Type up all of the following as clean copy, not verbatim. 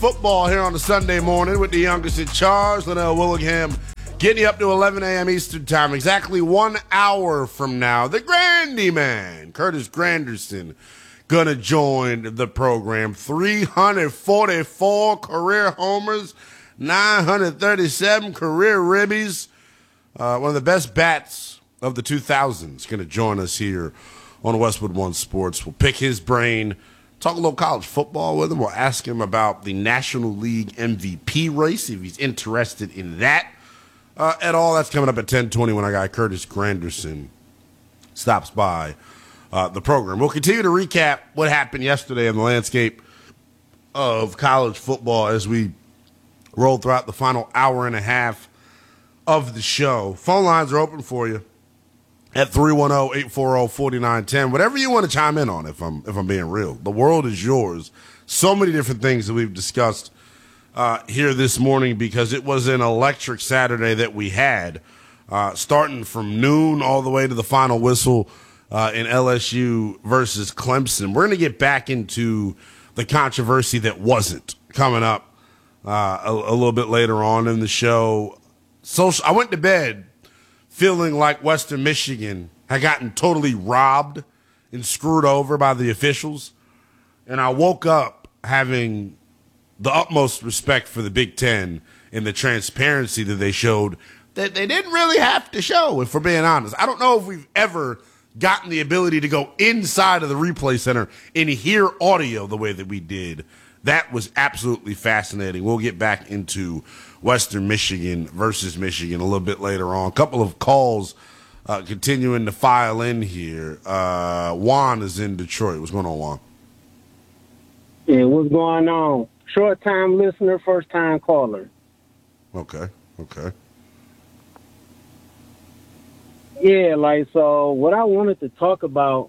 football here on a Sunday morning with the youngest in charge, Linnell Willingham, getting you up to 11 a.m. Eastern Time. Exactly 1 hour from now, the Grandy Man, Curtis Granderson, going to join the program. 344 career homers, 937 career ribbies. One of the best bats of the 2000s going to join us here on Westwood One Sports. We'll pick his brain, talk a little college football with him. We'll ask him about the National League MVP race, if he's interested in that at all. That's coming up at 10:20 when our guy Curtis Granderson stops by the program. We'll continue to recap what happened yesterday in the landscape of college football as we roll throughout the final hour and a half of the show. Phone lines are open for you at 310-840-4910. Whatever you want to chime in on, if I'm being real. The world is yours. So many different things that we've discussed here this morning because it was an electric Saturday that we had, starting from noon all the way to the final whistle in LSU versus Clemson. We're going to get back into the controversy that wasn't coming up a little bit later on in the show. So I went to bed feeling like Western Michigan had gotten totally robbed and screwed over by the officials. And I woke up having the utmost respect for the Big Ten and the transparency that they showed that they didn't really have to show, if we're being honest. I don't know if we've ever gotten the ability to go inside of the replay center and hear audio the way that we did. That was absolutely fascinating. We'll get back into Western Michigan versus Michigan a little bit later on. A couple of calls continuing to file in here. Juan is in Detroit. What's going on, Juan? Yeah, what's going on? Short-time listener, first-time caller. Okay. Yeah, so what I wanted to talk about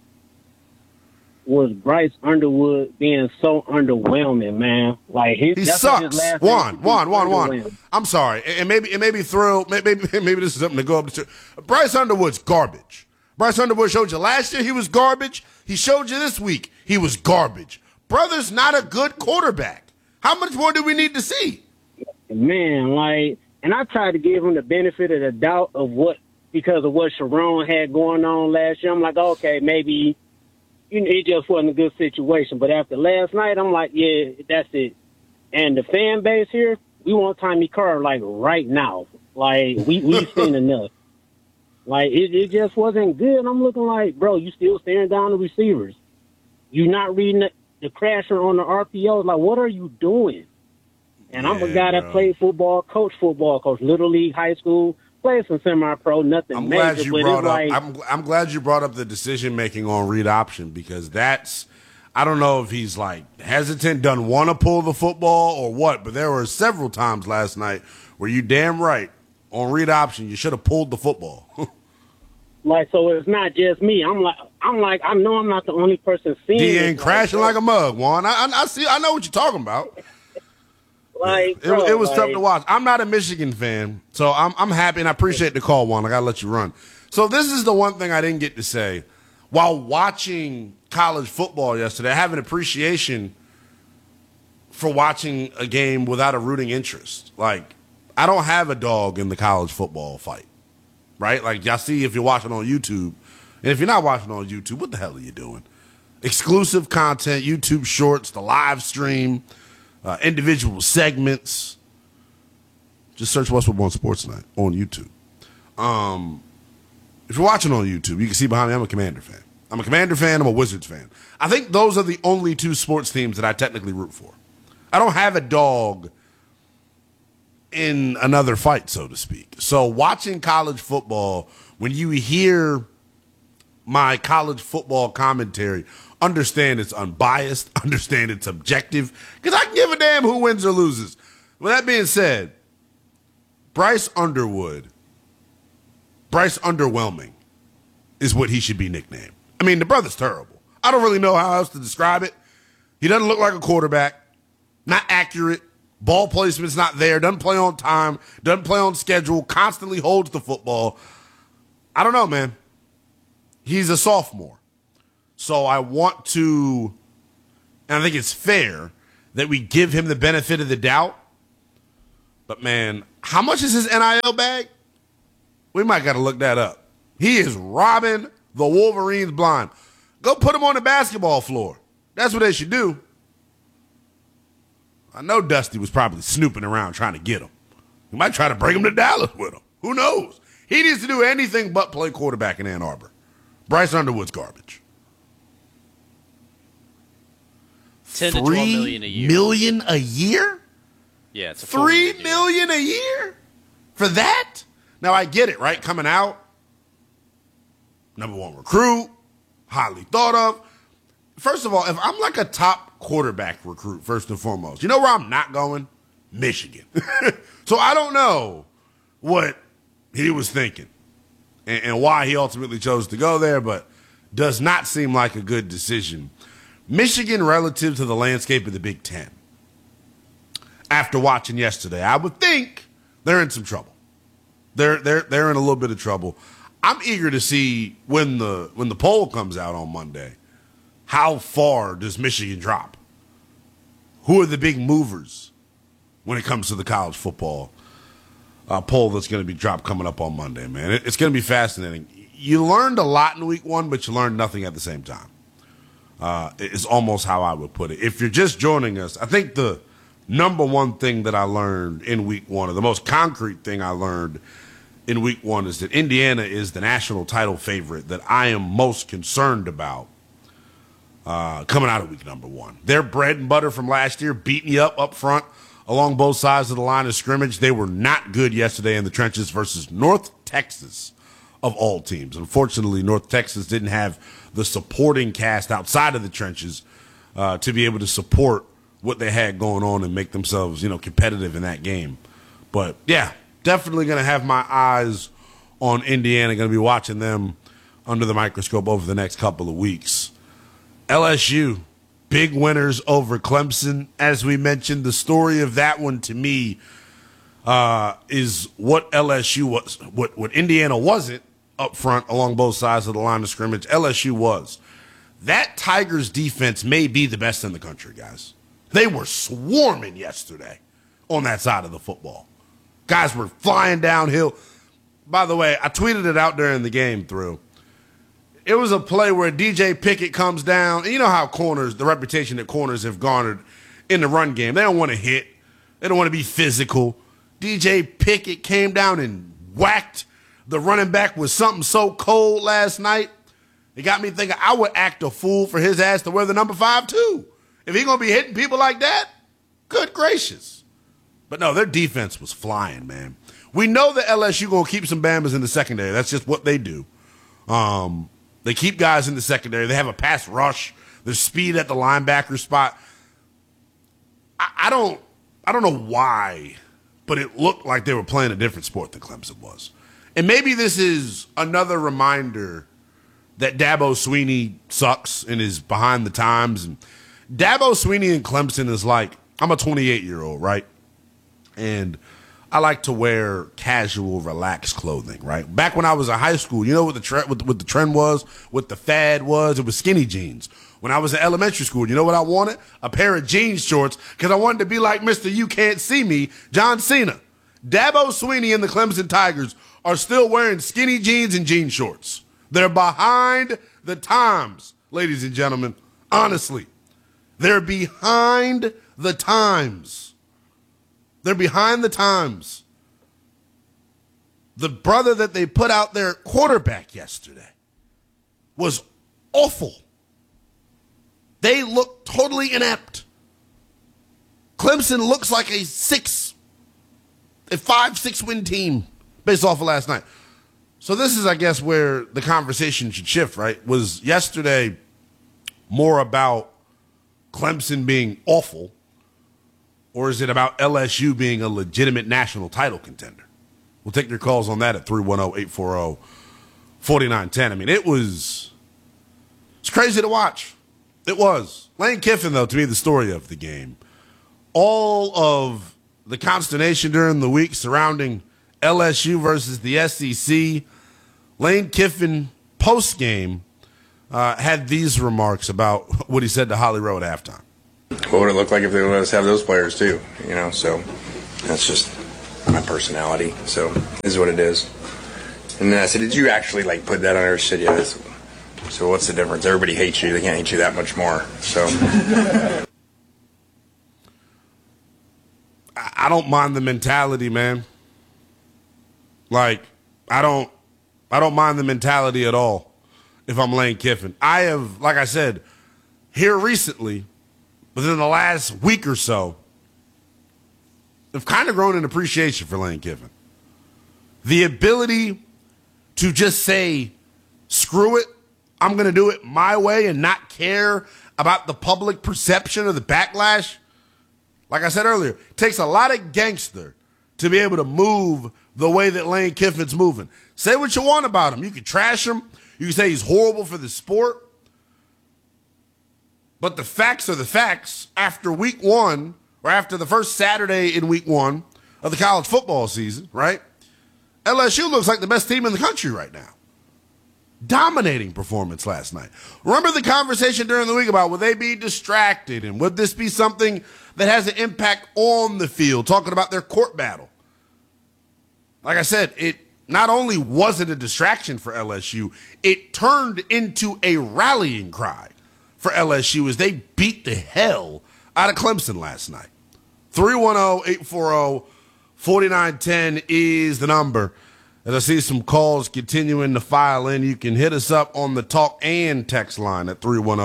was Bryce Underwood being so underwhelming, man. He sucks. Juan. I'm sorry, and maybe this is something to go up to. Bryce Underwood's garbage. Bryce Underwood showed you last year he was garbage. He showed you this week he was garbage. Brother's not a good quarterback. How much more do we need to see? Man, and I tried to give him the benefit of the doubt because of what Sharon had going on last year. I'm like, okay, maybe it just wasn't a good situation. But after last night, I'm like, yeah, that's it. And the fan base here, we want Tommy Carr, right now. We've seen enough. It just wasn't good. I'm looking like, bro, you still staring down the receivers. You're not reading the crasher on the RPOs. What are you doing? And I'm a guy that played football, coach, Little League, high school, played some semi-pro, nothing I'm major. Glad you brought up, I'm glad you brought up the decision-making on read option because that's – I don't know if he's, hesitant, doesn't want to pull the football or what, but there were several times last night where you damn right on read option you should have pulled the football. So it's not just me. I'm like, I know I'm not the only person seeing it. He ain't crashing like a mug, Juan. I know what you're talking about. It was tough to watch. I'm not a Michigan fan, so I'm happy and I appreciate the call, Juan. I gotta let you run. So this is the one thing I didn't get to say while watching college football yesterday. I have an appreciation for watching a game without a rooting interest. I don't have a dog in the college football fight, right? Y'all see if you're watching on YouTube, and if you're not watching on YouTube, what the hell are you doing? Exclusive content, YouTube Shorts, the live stream. Individual segments. Just search Westwood One Sports Night on YouTube. If you're watching on YouTube, you can see behind me I'm a Commander fan. I'm a Commander fan. I'm a Wizards fan. I think those are the only two sports teams that I technically root for. I don't have a dog in another fight, so to speak. So watching college football, when you hear my college football commentary, understand it's unbiased, understand it's objective, because I can give a damn who wins or loses. With that being said, Bryce Underwhelming is what he should be nicknamed. I mean, the brother's terrible. I don't really know how else to describe it. He doesn't look like a quarterback, not accurate, ball placement's not there, doesn't play on time, doesn't play on schedule, constantly holds the football. I don't know, man. He's a sophomore. So I want to, and I think it's fair, that we give him the benefit of the doubt. But, man, how much is his NIL bag? We might got to look that up. He is robbing the Wolverines blind. Go put him on the basketball floor. That's what they should do. I know Dusty was probably snooping around trying to get him. He might try to bring him to Dallas with him. Who knows? He needs to do anything but play quarterback in Ann Arbor. Bryce Underwood's garbage. 10 to 12 million a year. $3 million a year? Yeah, it's a $3 million a year for that? Now I get it, right? Coming out, number one recruit, highly thought of. First of all, if I'm like a top quarterback recruit, first and foremost, you know where I'm not going? Michigan. So I don't know what he was thinking and why he ultimately chose to go there, but does not seem like a good decision. Michigan relative to the landscape of the Big Ten. After watching yesterday, I would think they're in some trouble. They're in a little bit of trouble. I'm eager to see when the poll comes out on Monday. How far does Michigan drop? Who are the big movers when it comes to the college football poll that's going to be dropped coming up on Monday, man? It's going to be fascinating. You learned a lot in week one, but you learned nothing at the same time. It's almost how I would put it. If you're just joining us, I think the number one thing that I learned in week one, or the most concrete thing I learned in week one, is that Indiana is the national title favorite that I am most concerned about coming out of week number one. Their bread and butter from last year, beating you up front along both sides of the line of scrimmage. They were not good yesterday in the trenches versus North Texas, of all teams. Unfortunately, North Texas didn't have the supporting cast outside of the trenches to be able to support what they had going on and make themselves, competitive in that game. But, yeah, definitely going to have my eyes on Indiana, going to be watching them under the microscope over the next couple of weeks. LSU, big winners over Clemson. As we mentioned, the story of that one to me is what LSU was, what Indiana wasn't up front along both sides of the line of scrimmage. LSU was. That Tigers defense may be the best in the country, guys. They were swarming yesterday on that side of the football. Guys were flying downhill. By the way, I tweeted it out during the game through. It was a play where DJ Pickett comes down. And you know how corners, the reputation that corners have garnered in the run game. They don't want to hit. They don't want to be physical. DJ Pickett came down and whacked the running back with something so cold last night. It got me thinking I would act a fool for his ass to wear the number 5 too. If he's going to be hitting people like that, good gracious. But no, their defense was flying, man. We know that LSU going to keep some Bambas in the secondary. That's just what they do. They keep guys in the secondary. They have a pass rush. There's speed at the linebacker spot. I don't know why, but it looked like they were playing a different sport than Clemson was. And maybe this is another reminder that Dabo Swinney sucks and is behind the times. And Dabo Swinney in Clemson is like, I'm a 28-year-old, right? And I like to wear casual, relaxed clothing, right? Back when I was in high school, you know what the trend was, what the fad was? It was skinny jeans. When I was in elementary school, you know what I wanted? A pair of jeans shorts because I wanted to be like Mr. You Can't See Me, John Cena. Dabo Swinney and the Clemson Tigers are still wearing skinny jeans and jean shorts. They're behind the times, ladies and gentlemen. Honestly, they're behind the times. They're behind the times. The brother that they put out there quarterback yesterday was awful. They look totally inept. Clemson looks like a 5-6 win team based off of last night. So this is, I guess, where the conversation should shift, right? Was yesterday more about Clemson being awful, or is it about LSU being a legitimate national title contender? We'll take your calls on that at 310-840-4910. I mean, it's crazy to watch. It was. Lane Kiffin, though, to me, the story of the game. All of the consternation during the week surrounding LSU versus the SEC, Lane Kiffin, post-game, had these remarks about what he said to Holly Rowe at halftime. What would it look like if they let us have those players too? So that's just my personality. So this is what it is. And then I said, did you actually put that on her? She said, yes. So what's the difference? Everybody hates you. They can't hate you that much more. So I don't mind the mentality, man. I don't mind the mentality at all if I'm Lane Kiffin. I have, like I said, here recently, within the last week or so, I've kind of grown an appreciation for Lane Kiffin. The ability to just say, screw it, I'm going to do it my way and not care about the public perception or the backlash. Like I said earlier, it takes a lot of gangster to be able to move the way that Lane Kiffin's moving. Say what you want about him. You can trash him. You can say he's horrible for the sport. But the facts are the facts. After week one, or after the first Saturday in week one of the college football season, right? LSU looks like the best team in the country right now. Dominating performance last night. Remember the conversation during the week about would they be distracted and would this be something that has an impact on the field, talking about their court battle. Like I said, it not only wasn't a distraction for LSU, it turned into a rallying cry for LSU as they beat the hell out of Clemson last night. 310-840-4910 is the number. As I see some calls continuing to file in, you can hit us up on the talk and text line at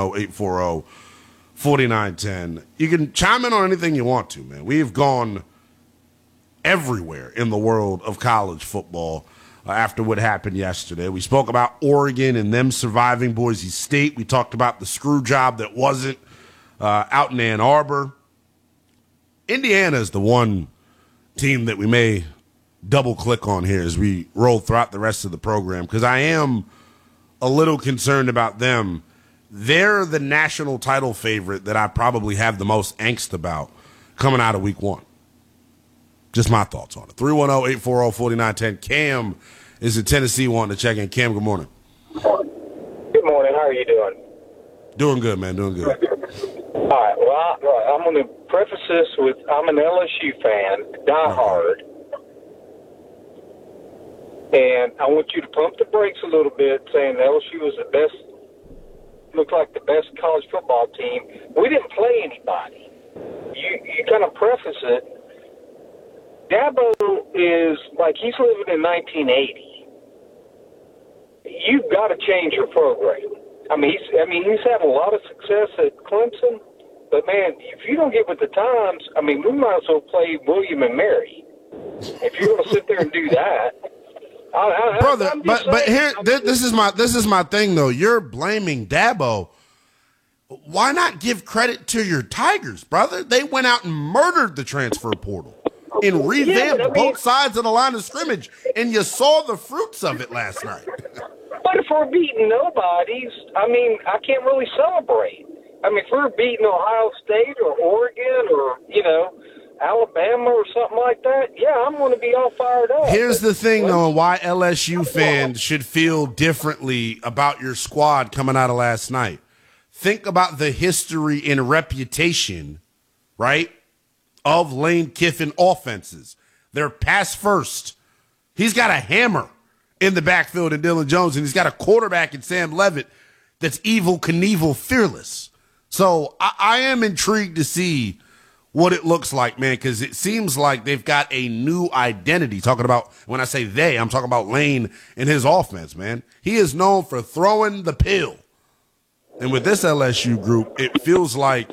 310-840-4910. You can chime in on anything you want to, man. We've gone everywhere in the world of college football after what happened yesterday. We spoke about Oregon and them surviving Boise State. We talked about the screw job that wasn't out in Ann Arbor. Indiana is the one team that we may double click on here as we roll throughout the rest of the program, because I am a little concerned about them. They're the national title favorite that I probably have the most angst about coming out of week one. Just my thoughts on it. 310-840-4910. Cam is in Tennessee wanting to check in. Cam, good morning. Good morning. How are you doing? Doing good, man. Doing good. All right. Well, I'm going to preface this with I'm an LSU fan, diehard. And I want you to pump the brakes a little bit, saying LSU was the best, looked like the best college football team. We didn't play anybody. You kind of preface it. Dabo is like he's living in 1980. You've got to change your program. He's had a lot of success at Clemson, but man, if you don't get with the times, we might as well play William and Mary. If you're going to sit there and do that. Brother, but here, this is my thing though. You're blaming Dabo. Why not give credit to your Tigers, brother? They went out and murdered the transfer portal and revamped both sides of the line of scrimmage, and you saw the fruits of it last night. But if we're beating nobodies, I can't really celebrate. If we're beating Ohio State or Oregon or Alabama or something like that, yeah, I'm going to be all fired up. Here's the thing, though, why LSU fans should feel differently about your squad coming out of last night. Think about the history and reputation, right, of Lane Kiffin offenses. They're pass first. He's got a hammer in the backfield in Dylan Jones, and he's got a quarterback in Sam Levitt that's Evel Knievel fearless. So I am intrigued to see what it looks like, man, because it seems like they've got a new identity. Talking about, when I say they, I'm talking about Lane and his offense, man. He is known for throwing the pill. And with this LSU group, it feels like,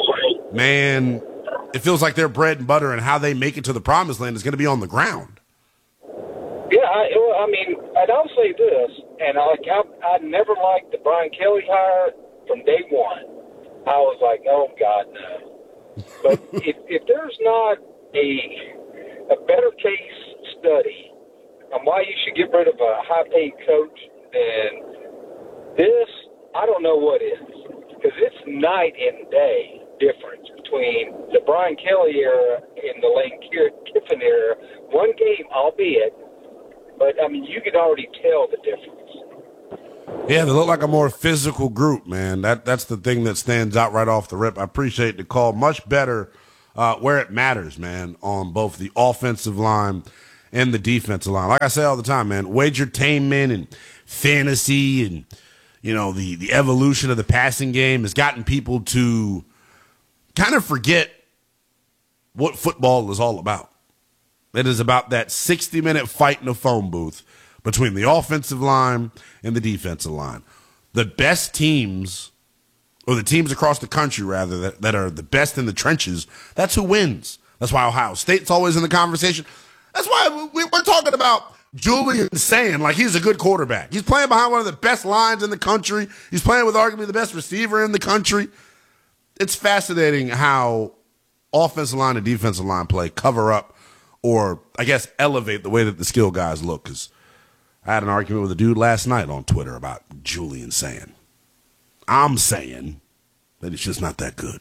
man, it feels like their bread and butter and how they make it to the promised land is going to be on the ground. Yeah, and I'll say this, and I never liked the Brian Kelly hire from day one. I was like, oh, God, no. But if there's not a better case study on why you should get rid of a high-paid coach than this, I don't know what is. Because it's night and day difference between the Brian Kelly era and the Lane Kiffin era. One game, albeit, but, you could already tell the difference. Yeah, they look like a more physical group, man. That's the thing that stands out right off the rip. I appreciate the call. Much better where it matters, man, on both the offensive line and the defensive line. Like I say all the time, man, wagertainment and fantasy and, you know, the evolution of the passing game has gotten people to kind of forget what football is all about. It is about that 60-minute fight in a phone booth between the offensive line and the defensive line. The best teams, or the teams across the country, rather, that are the best in the trenches, that's who wins. That's why Ohio State's always in the conversation. That's why we're talking about Julian saying, like, he's a good quarterback. He's playing behind one of the best lines in the country. He's playing with arguably the best receiver in the country. It's fascinating how offensive line and defensive line play cover up or, I guess, elevate the way that the skill guys look. Because I had an argument with a dude last night on Twitter about Julian saying. I'm saying that he's just not that good.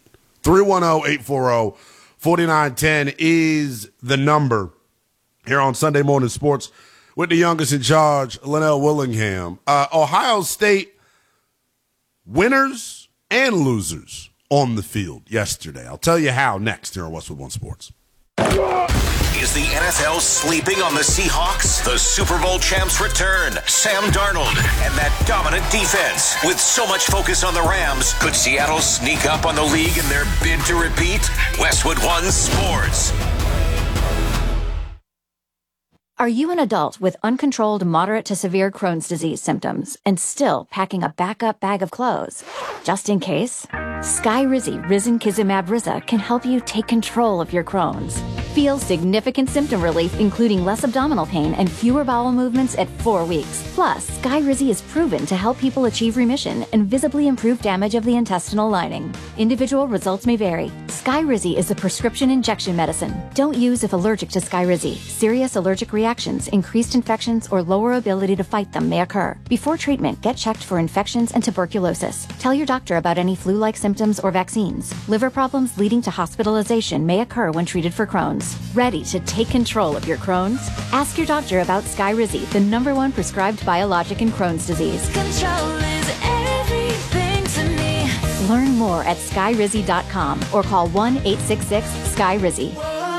310-840-4910 is the number here on Sunday Morning Sports with the youngest in charge, Linnell Willingham. Ohio State winners and losers on the field yesterday. I'll tell you how next here on Westwood One Sports. Is the NFL sleeping on the Seahawks? The Super Bowl champs return. Sam Darnold and that dominant defense. With so much focus on the Rams, could Seattle sneak up on the league in their bid to repeat? Westwood One Sports. Are you an adult with uncontrolled moderate to severe Crohn's disease symptoms and still packing a backup bag of clothes? Just in case, Skyrizi Risankizumab Riza can help you take control of your Crohn's. Feel significant symptom relief, including less abdominal pain and fewer bowel movements at 4 weeks. Plus, Skyrizi is proven to help people achieve remission and visibly improve damage of the intestinal lining. Individual results may vary. Skyrizi is a prescription injection medicine. Don't use if allergic to Skyrizi. Serious allergic reactions, increased infections, or lower ability to fight them may occur. Before treatment, get checked for infections and tuberculosis. Tell your doctor about any flu-like symptoms or vaccines. Liver problems leading to hospitalization may occur when treated for Crohn's. Ready to take control of your Crohn's? Ask your doctor about Skyrizi, the #1 prescribed biologic in Crohn's disease. Control is everything to me. Learn more at skyrizi.com or call 1-866-SKYRIZI.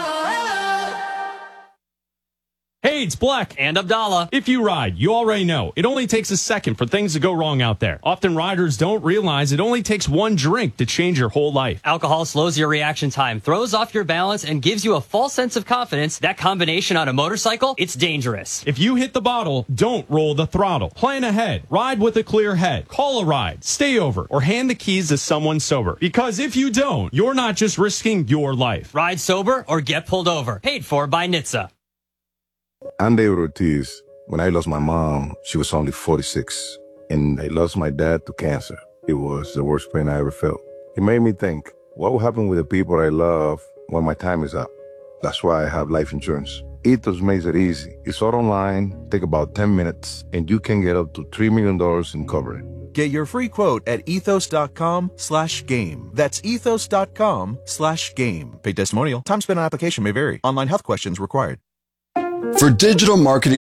Hey, it's Black. And Abdallah. If you ride, you already know. It only takes a second for things to go wrong out there. Often riders don't realize it only takes one drink to change your whole life. Alcohol slows your reaction time, throws off your balance, and gives you a false sense of confidence. That combination on a motorcycle, it's dangerous. If you hit the bottle, don't roll the throttle. Plan ahead. Ride with a clear head. Call a ride. Stay over. Or hand the keys to someone sober. Because if you don't, you're not just risking your life. Ride sober or get pulled over. Paid for by NHTSA. I'm David Ortiz. When I lost my mom, she was only 46. And I lost my dad to cancer. It was the worst pain I ever felt. It made me think, what will happen with the people I love when my time is up? That's why I have life insurance. Ethos makes it easy. It's all online, take about 10 minutes, and you can get up to $3 million in coverage. Get your free quote at ethos.com/game. That's ethos.com/game. Paid testimonial. Time spent on application may vary. Online health questions required. For digital marketing